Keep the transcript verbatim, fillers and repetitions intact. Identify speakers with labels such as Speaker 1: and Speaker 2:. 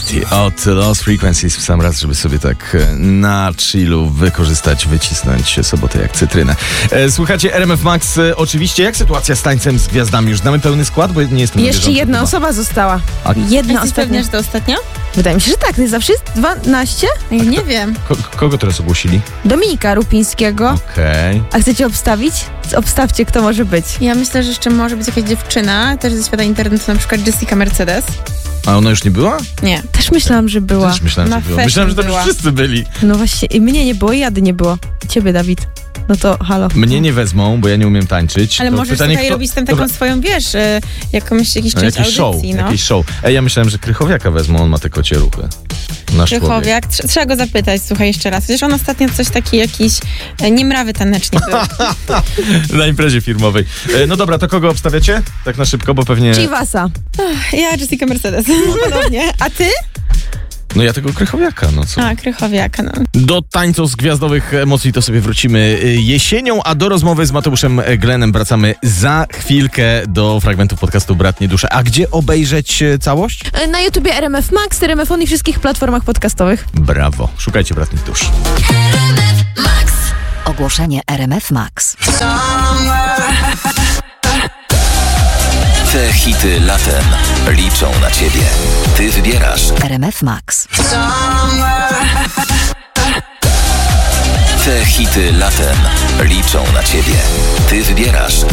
Speaker 1: Infinity od Lost Frequencies w sam raz, żeby sobie tak na chillu wykorzystać, wycisnąć sobotę jak cytrynę. E, słuchacie R M F Max. E, oczywiście, jak sytuacja z Tańcem z Gwiazdami? Już znamy pełny skład, bo nie jestem
Speaker 2: Jeszcze jedna chyba. osoba została.
Speaker 1: A...
Speaker 2: Jedna
Speaker 3: Jesteś
Speaker 2: ostatnia.
Speaker 3: pewna, że to ostatnia?
Speaker 2: Wydaje mi się, że tak. Nie zawsze jest dwanaście?
Speaker 3: Ja nie wiem.
Speaker 1: Ko- kogo teraz ogłosili?
Speaker 2: Dominika Rupińskiego.
Speaker 1: Okej. Okay.
Speaker 2: A chcecie obstawić? Obstawcie, kto może być.
Speaker 3: Ja myślę, że jeszcze może być jakaś dziewczyna, też ze świata internetu, na przykład Jessica Mercedes.
Speaker 1: A ona już nie była?
Speaker 3: Nie.
Speaker 2: Też myślałam, że była.
Speaker 1: Też myślałem,
Speaker 3: Na
Speaker 1: że była.
Speaker 3: fashion
Speaker 1: Myślałem, że tam
Speaker 3: była.
Speaker 1: już wszyscy byli.
Speaker 2: No właśnie, i mnie nie było, i Jady nie było. I ciebie, Dawid. No to halo.
Speaker 1: Mnie nie wezmą, bo ja nie umiem tańczyć.
Speaker 3: Ale
Speaker 1: to
Speaker 3: możesz
Speaker 1: pytanie,
Speaker 3: tutaj
Speaker 1: kto...
Speaker 3: robić tam taką
Speaker 1: Dobra.
Speaker 3: swoją, wiesz, y, jakąś, jakiś
Speaker 1: No,
Speaker 3: część
Speaker 1: jakiś
Speaker 3: audycji,
Speaker 1: show,
Speaker 3: no.
Speaker 1: jakiś show. Ej, ja myślałem, że Krychowiaka wezmą, on ma te kocie ruchy. Nasz człowiek.
Speaker 3: Krychowiak, Trze- trzeba go zapytać, słuchaj, jeszcze raz. Przecież on ostatnio coś taki jakiś e, niemrawy tanecznie był.
Speaker 1: Na imprezie firmowej. E, no dobra, to kogo obstawiacie? Tak na szybko, bo pewnie...
Speaker 2: Chivasa.
Speaker 3: Ja Jessica Mercedes, podobnie. A ty?
Speaker 1: No ja tego Krychowiaka, no co?
Speaker 3: A, Krychowiaka, no.
Speaker 1: Do tańców z gwiazdowych emocji to sobie wrócimy jesienią, a do rozmowy z Mateuszem Glenem wracamy za chwilkę do fragmentów podcastu Bratnie Dusze. A gdzie obejrzeć całość?
Speaker 2: Na YouTubie R M F Max, R M F On i wszystkich platformach podcastowych.
Speaker 1: Brawo. Szukajcie Bratnych Dusz.
Speaker 4: Ogłoszenie R M F Max.
Speaker 5: Te hity latem liczą na ciebie. Ty wybierasz
Speaker 4: R M F Max.
Speaker 5: Te hity latem liczą na ciebie. Ty wybierasz